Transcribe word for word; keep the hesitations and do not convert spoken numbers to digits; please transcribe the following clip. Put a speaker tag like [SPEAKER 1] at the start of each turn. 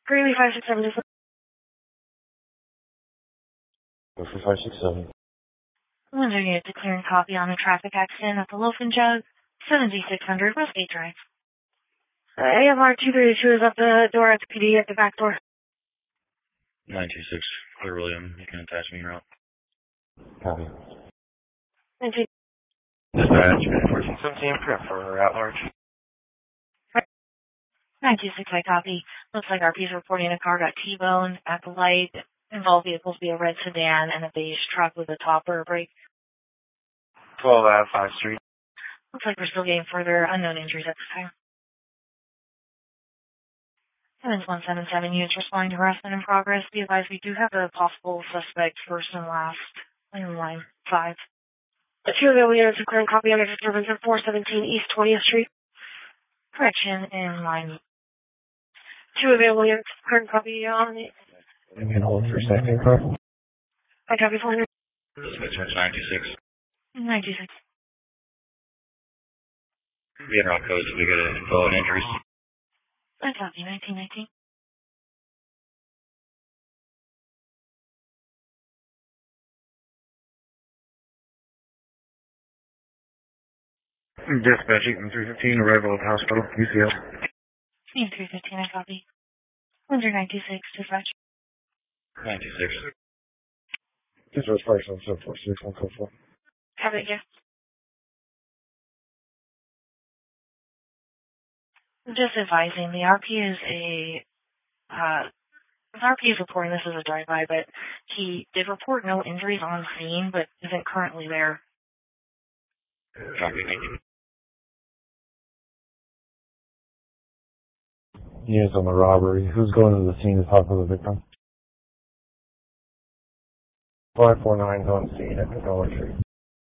[SPEAKER 1] Greeley five six seven.
[SPEAKER 2] Go for five six seven.
[SPEAKER 1] Windsor unit declaring copy on a traffic accident at the Loaf and Jug, seventy-six hundred Westgate Drive. Uh, A M R two thirty-two is up the door at the P D at the back door.
[SPEAKER 3] nine two six, Clear William, you can attach me route.
[SPEAKER 2] Copy.
[SPEAKER 1] Thank you.
[SPEAKER 3] Dispatch, fourteen seventeen, prep for at large.
[SPEAKER 1] nine two six, I copy. Looks like R P is reporting a car got T-boned at the light. Involved vehicles be a red sedan and a beige truck with a topper brake.
[SPEAKER 3] twelve Ave, five Street.
[SPEAKER 1] Looks like we're still getting further unknown injuries at this time. Evans one seven seven units responding to harassment in progress. Be advised we do have a possible suspect first and last in line five. Two available units of current copy under disturbance at four seventeen East twentieth Street. Correction in line. Two available units of current copy on the...
[SPEAKER 2] You can hold for a second, correct?
[SPEAKER 1] I copy four hundred.
[SPEAKER 3] Dispatch nine two six.
[SPEAKER 1] nine two six.
[SPEAKER 3] Be in route codes if we get an info on injuries.
[SPEAKER 1] I copy nineteen nineteen.
[SPEAKER 3] Dispatch Eaton three fifteen, arrival at hospital, U C L.
[SPEAKER 1] Eaton three fifteen, I copy. Windsor nine two six, dispatch.
[SPEAKER 3] nine two six.
[SPEAKER 2] Dispatch five seven seven four six one four four.
[SPEAKER 1] Have it, yeah. Just advising, the R P is a, uh, the R P is reporting this as a drive-by, but he did report no injuries on scene, but isn't currently there.
[SPEAKER 3] Copy, thank you.
[SPEAKER 2] Units on the robbery. Who's going to the scene to talk with the victim? five four nine is on scene at Dollar Tree.